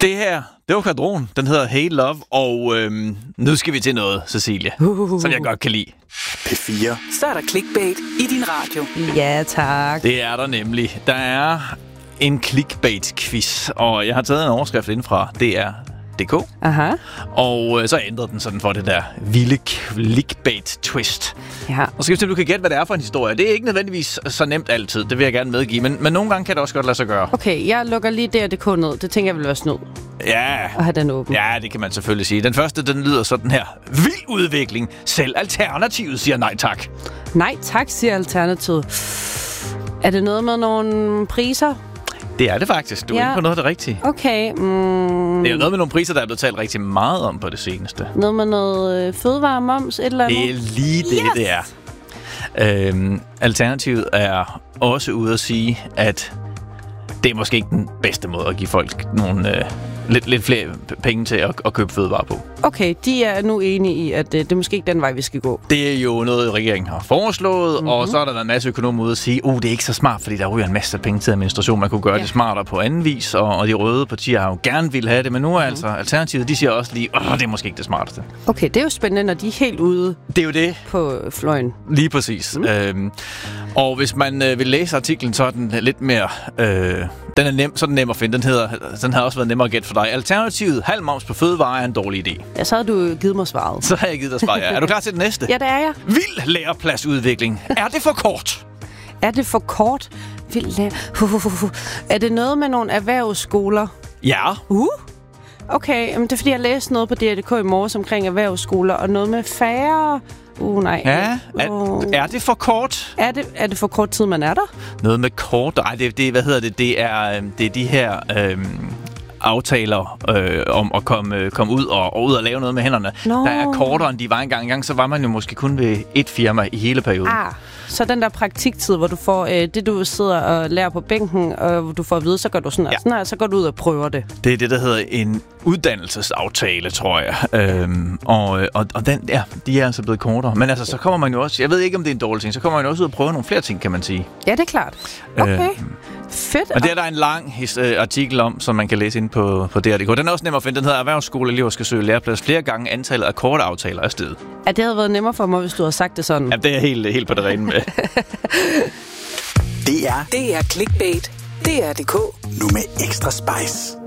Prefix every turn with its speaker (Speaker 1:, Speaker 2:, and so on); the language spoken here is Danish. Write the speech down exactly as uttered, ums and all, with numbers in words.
Speaker 1: Det her, det var Quadron. Den hedder Hey Love, og øhm, nu skal vi til noget, Cecilie, uh. som jeg godt kan lide.
Speaker 2: P fire.
Speaker 3: Så er der clickbait i din radio.
Speaker 4: Ja, tak.
Speaker 1: Det er der nemlig. Der er en clickbait-quiz, og jeg har taget en overskrift ind fra D R punktum d k.
Speaker 4: Aha.
Speaker 1: Og øh, så ændrede den sådan for det der vilde clickbait-twist.
Speaker 4: Ja.
Speaker 1: Og så skal vi se, om du kan gætte, hvad det er for en historie. Det er ikke nødvendigvis så nemt altid, det vil jeg gerne medgive, men, men nogle gange kan det også godt lade sig gøre.
Speaker 4: Okay, jeg lukker lige D R punktum d k ned. Det tænker jeg vil være snyd
Speaker 1: Ja.
Speaker 4: at have den åben.
Speaker 1: Ja, det kan man selvfølgelig sige. Den første, den lyder sådan her. Vild udvikling. Selv Alternativet siger nej tak.
Speaker 4: Nej tak, siger Alternativet. Er det noget med nogle priser?
Speaker 1: Det er det faktisk. Du er
Speaker 4: Ja.
Speaker 1: inde på noget af det rigtige.
Speaker 4: Okay. Mm,
Speaker 1: Det er jo noget med nogle priser, der er blevet talt rigtig meget om på det seneste.
Speaker 4: noget med noget øh, fødevaremoms, et eller andet?
Speaker 1: Det er lige det,
Speaker 4: Yes!
Speaker 1: det er. Øhm, Alternativet er også ude at sige, at det er måske ikke den bedste måde at give folk nogle øh, lidt, lidt flere penge til at, at købe fødevarer på.
Speaker 4: Okay, de er nu enige i, at øh, det er måske ikke den vej, vi skal gå.
Speaker 1: Det er jo noget, regeringen har foreslået, mm-hmm. og så er der været en masse økonomer ude at sige, oh, det er ikke så smart, fordi der ryger en masse penge til administration. Man kunne gøre ja. det smartere på anden vis, og, og de røde partier har jo gerne ville have det, men nu er mm-hmm. altså Alternativet, de siger også lige, åh, det er måske ikke det smarteste.
Speaker 4: Okay, det er jo spændende, når de er helt ude
Speaker 1: Det er jo det.
Speaker 4: på fløjen.
Speaker 1: Lige præcis. Mm. Øhm, og hvis man øh, vil læse artiklen, så er den lidt mere... Øh, den er nem, så er den nem at finde. Den, hedder, den har også været nemmere at gætte for dig. Alternativet, halv moms på fødevarer er en dårlig idé.
Speaker 4: Ja, så har du givet mig svaret.
Speaker 1: Så har jeg givet dig svar, ja. Er du klar til det næste?
Speaker 4: Ja, det er jeg.
Speaker 1: Vild lærepladsudvikling. Er det for kort?
Speaker 4: Er det for kort? Vil lære... Er det noget med nogle erhvervsskoler?
Speaker 1: Ja.
Speaker 4: Uh? Okay, men det er fordi, jeg læste noget på D R punktum d k i morges omkring erhvervsskoler, og noget med færre... Uh, nej.
Speaker 1: Ja. Er,
Speaker 4: Uh.
Speaker 1: er det for kort?
Speaker 4: Er det, er det for kort tid, man er der?
Speaker 1: Noget med kort? Nej, det, det, hvad hedder det? Det er, øh, det er de her... Øh, aftaler øh, om at komme, øh, komme ud og, og ud og lave noget med hænderne.
Speaker 4: Nå.
Speaker 1: Der er kortere, end de var engang. Engang så var man jo måske kun ved et firma i hele perioden.
Speaker 4: Ah, så den der praktiktid, hvor du får øh, det, du sidder og lærer på bænken, og du får at vide, så gør du sådan her,
Speaker 1: Ja.
Speaker 4: sådan her, så går du ud og prøver det.
Speaker 1: Det er det, der hedder en uddannelsesaftale, tror jeg. Øhm, og, og, og den, ja, de er altså blevet kortere. Men altså, så kommer man jo også... Jeg ved ikke, om det er en dårlig ting. Så kommer man jo også ud og prøve nogle flere ting, kan man sige.
Speaker 4: Ja, det er klart. Okay.
Speaker 1: Øh,
Speaker 4: Fedt.
Speaker 1: Og det er der en lang his, øh, artikel om, som man kan læse ind på, på D R punktum d k. Den er også nem at finde. Den hedder Erhvervsskoleelever skal søge læreplads. Flere gange antallet af korte aftaler er steget.
Speaker 4: Ja, det havde været nemmere for mig, hvis du havde sagt det sådan.
Speaker 1: Ja, det er helt, helt på det rene med.
Speaker 2: Det er
Speaker 3: Det er clickbait. D R punktum d k.
Speaker 2: nu med ekstra spice.